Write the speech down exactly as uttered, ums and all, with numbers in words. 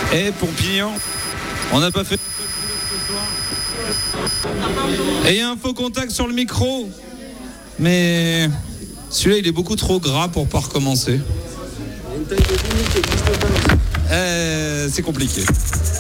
Eh, Pompignan, on n'a pas fait... Et il y a un faux contact sur le micro. Mais celui-là, il est beaucoup trop gras pour pas recommencer. Euh, c'est compliqué.